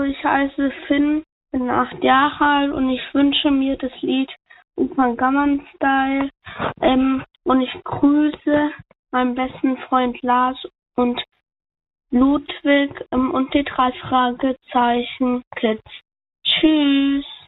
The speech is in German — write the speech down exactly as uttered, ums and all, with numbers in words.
ich heiße Finn, bin acht Jahre alt und ich wünsche mir das Lied Opa Gamman Style. Ähm, und ich grüße meinen besten Freund Lars und Ludwig ähm, und die drei Fragezeichen Kids. Tschüss.